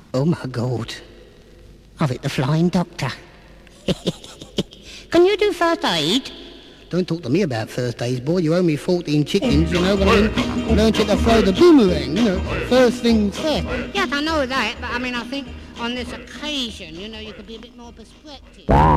Oh, my God. I've hit the flying doctor. Can you do first aid? Don't talk to me about first aid, boy. You owe me 14 chickens, you know what I mean? Learned you to throw the boomerang, you know, first things first. Yes, I know that, but I mean, I think on this occasion, you know, you could be a bit more perspective.